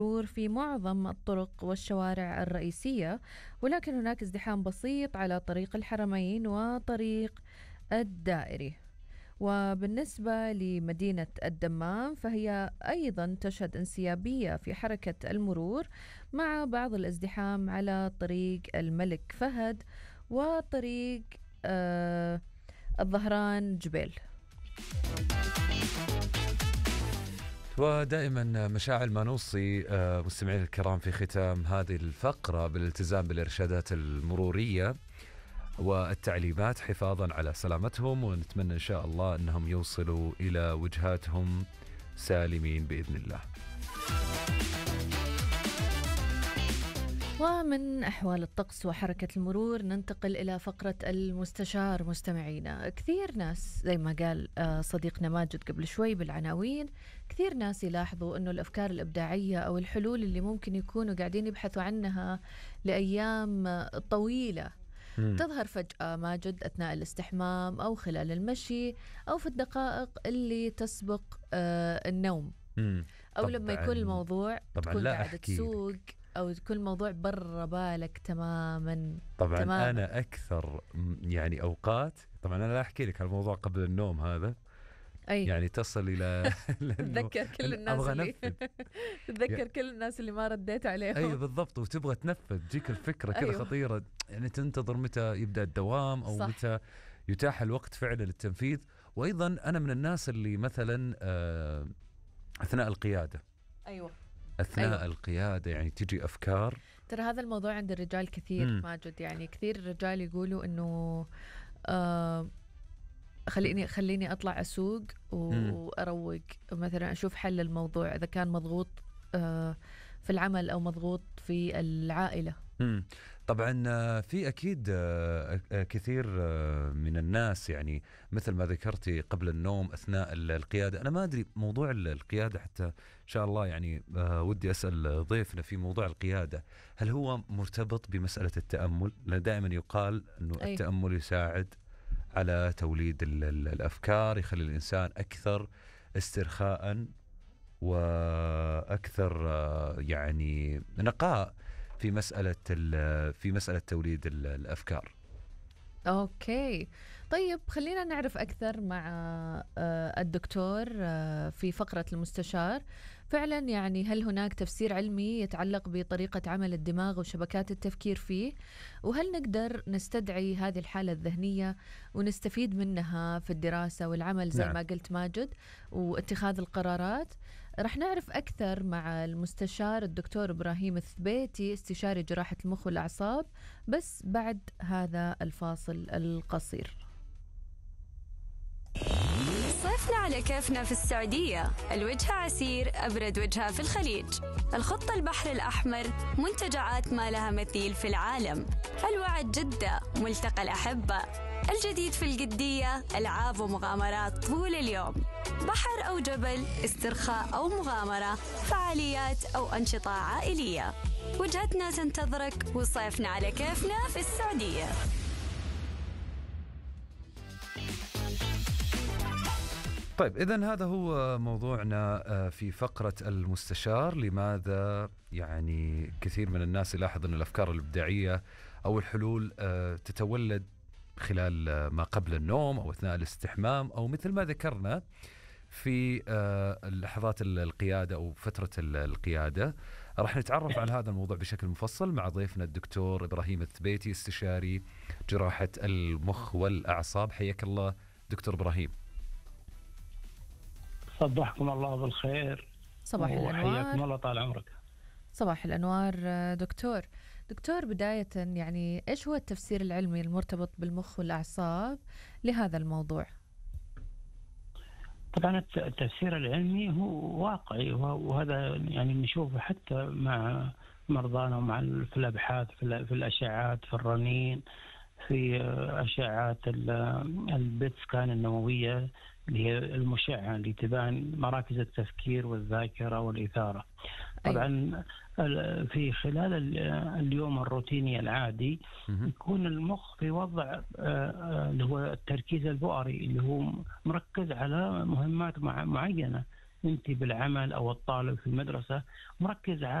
المرور في معظم الطرق والشوارع الرئيسية، ولكن هناك ازدحام بسيط على طريق الحرمين وطريق الدائري. وبالنسبة لمدينة الدمام فهي أيضا تشهد انسيابية في حركة المرور مع بعض الازدحام على طريق الملك فهد وطريق الظهران جبيل. ودائما مشاعل ما نوصي مستمعين الكرام في ختام هذه الفقرة بالالتزام بالإرشادات المرورية والتعليمات حفاظا على سلامتهم، ونتمنى إن شاء الله أنهم يوصلوا إلى وجهاتهم سالمين بإذن الله. ومن أحوال الطقس وحركة المرور ننتقل إلى فقرة المستشار. مستمعينا، كثير ناس زي ما قال صديقنا ماجد قبل شوي بالعناوين، كثير ناس يلاحظوا أنه الأفكار الإبداعية أو الحلول اللي ممكن يكونوا قاعدين يبحثوا عنها لأيام طويلة تظهر فجأة ماجد أثناء الاستحمام أو خلال المشي أو في الدقائق اللي تسبق النوم، أو لما يكون الموضوع تكون قاعدة تسوق أو يكون الموضوع برا بالك تماما. طبعا أنا أكثر يعني أوقات، طبعا أنا لا أحكي لك الموضوع قبل النوم هذا، يعني تصل إلى تذكر كل الناس اللي تذكر كل الناس اللي ما رديت عليهم. أيوة بالضبط، وتبغى تنفذ، تجيك الفكرة كذا خطيرة، يعني تنتظر متى يبدأ الدوام أو صح. متى يتاح الوقت فعلا للتنفيذ. وأيضا أنا من الناس اللي مثلا أثناء القيادة، أثناء القيادة يعني تجي أفكار. ترى هذا الموضوع عند الرجال كثير ماجد، يعني كثير الرجال يقولوا إنه خليني أطلع أسوق وأروق، مثلا أشوف حل الموضوع إذا كان مضغوط في العمل أو مضغوط في العائلة. طبعا في أكيد كثير من الناس، يعني مثل ما ذكرتي قبل النوم أثناء القيادة. أنا ما أدري موضوع القيادة، حتى إن شاء الله يعني ودي أسأل ضيفنا في موضوع القيادة، هل هو مرتبط بمسألة التأمل؟ لأن دائما يقال أنه التأمل يساعد على توليد الأفكار، يخلي الإنسان أكثر استرخاء وأكثر يعني نقاء في مسألة توليد الأفكار. أوكي، طيب خلينا نعرف أكثر مع الدكتور في فقرة المستشار. فعلا يعني هل هناك تفسير علمي يتعلق بطريقة عمل الدماغ وشبكات التفكير فيه؟ وهل نقدر نستدعي هذه الحالة الذهنية ونستفيد منها في الدراسة والعمل زي ما قلت ماجد واتخاذ القرارات؟ رح نعرف أكثر مع المستشار الدكتور إبراهيم الثبيتي، استشاري جراحة المخ والأعصاب، بس بعد هذا الفاصل القصير. صيفنا على كيفنا في السعودية، الوجهة عسير أبرد وجهة في الخليج، الخطة البحر الأحمر، منتجعات ما لها مثيل في العالم، الوعد جدة، ملتقى الأحبة، الجديد في القدية، ألعاب ومغامرات طول اليوم، بحر أو جبل، استرخاء أو مغامرة، فعاليات أو أنشطة عائلية. وجهتنا تنتظرك، وصيفنا على كيفنا في السعودية. طيب إذن هذا هو موضوعنا في فقرة المستشار. لماذا يعني كثير من الناس يلاحظ أن الأفكار الإبداعية أو الحلول تتولد خلال ما قبل النوم أو أثناء الاستحمام، أو مثل ما ذكرنا في لحظات القيادة أو فترة القيادة. راح نتعرف على هذا الموضوع بشكل مفصل مع ضيفنا الدكتور إبراهيم الثبيتي، استشاري جراحة المخ والأعصاب. حياك الله دكتور إبراهيم. صبحكم الله بالخير. صباح الأنوار. حياكم الله، طال عمرك. صباح الأنوار دكتور بداية يعني إيش هو التفسير العلمي المرتبط بالمخ والأعصاب لهذا الموضوع؟ طبعا التفسير العلمي هو واقعي، وهذا يعني نشوفه حتى مع مرضانا ومع في الأبحاث، في الأشعات، في الرنين، في أشعات البيت سكان النووية اللي هي المشعة اللي تبان مراكز التفكير والذاكرة والإثارة. طبعا في خلال اليوم الروتيني العادي يكون المخ في وضع اللي هو التركيز البؤري، اللي هو مركز على مهمات معينة، انت بالعمل او الطالب في المدرسه مركز